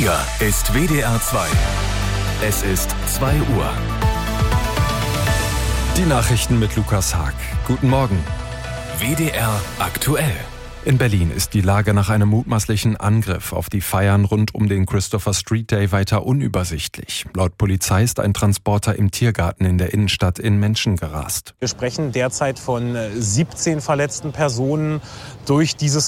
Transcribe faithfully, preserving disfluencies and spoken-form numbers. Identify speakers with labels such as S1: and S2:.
S1: Hier ist W D R zwei. Es ist zwei Uhr.
S2: Die Nachrichten mit Lukas Haag. Guten Morgen.
S1: W D R aktuell.
S2: In Berlin ist die Lage nach einem mutmaßlichen Angriff auf die Feiern rund um den Christopher Street Day weiter unübersichtlich. Laut Polizei ist ein Transporter im Tiergarten in der Innenstadt in Menschen gerast.
S3: Wir sprechen derzeit von siebzehn verletzten Personen durch dieses